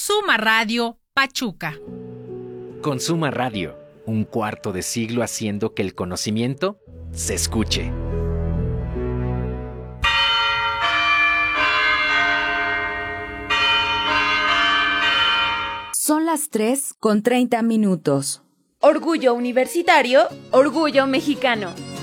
Suma Radio Pachuca. Consuma Radio, un cuarto de siglo haciendo que el conocimiento se escuche. Son las 3:30. Orgullo universitario, orgullo mexicano.